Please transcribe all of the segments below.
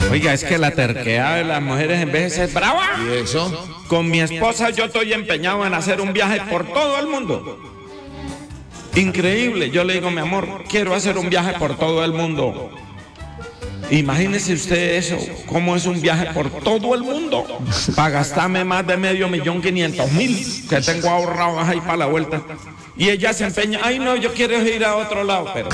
Oiga, es que la terquedad de las mujeres en vez es brava. ¿Y eso? Con mi esposa yo estoy empeñado en hacer un viaje por todo el mundo. Increíble. Yo le digo, mi amor, quiero hacer un viaje por todo el mundo. Imagínese usted eso, cómo es un viaje por todo el mundo, para gastarme más de 500.000 que tengo ahorrados ahí para la vuelta. Y ella se empeña, ay no, yo quiero ir a otro lado, pero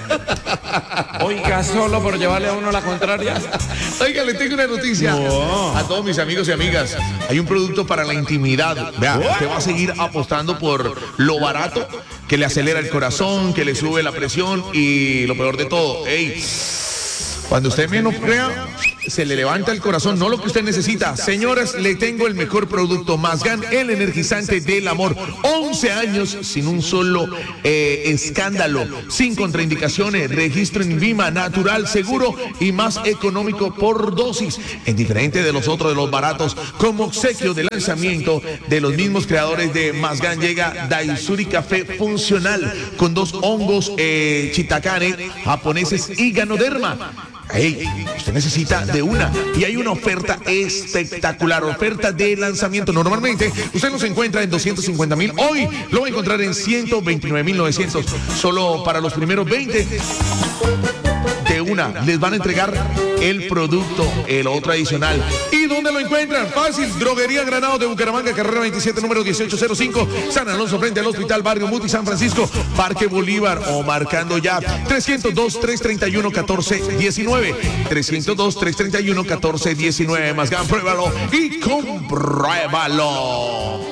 oiga, solo por llevarle a uno la contraria. Oiga, le tengo una noticia a todos mis amigos y amigas. Hay un producto para la intimidad. Vea, usted va a seguir apostando por lo barato, que le acelera el corazón, que le sube la presión y lo peor de todo, cuando usted menos crea, se le levanta el corazón, no lo que usted necesita. Señoras, le tengo el mejor producto, Mazgan, el energizante del amor. 11 años sin un solo escándalo, sin contraindicaciones, registro en Vima, natural, seguro y más económico por dosis. En diferente de los otros, de los baratos, como obsequio de lanzamiento de los mismos creadores de Mazgan, llega Daisuri Café Funcional, con 2 hongos shiitake japoneses y ganoderma. Usted necesita de una. Y hay una oferta espectacular, oferta de lanzamiento. Normalmente usted los encuentra en 250.000. Hoy lo va a encontrar en 129.900. Solo para los primeros 20 de una les van a entregar el producto, el otro adicional. ¿Y dónde lo encuentran? Fácil, Droguería Granados de Bucaramanga, carrera 27, número 1805, San Alonso, frente al Hospital Barrio Muti, San Francisco, Parque Bolívar, o marcando ya 302-331-1419, 302-331-1419. Mazgan, pruébalo y compruébalo.